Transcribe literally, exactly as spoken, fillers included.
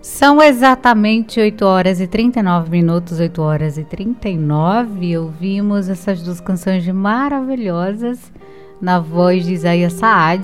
São exatamente oito horas e trinta e nove minutos, oito horas e trinta e nove. Ouvimos essas duas canções maravilhosas na voz de Isaías Saad,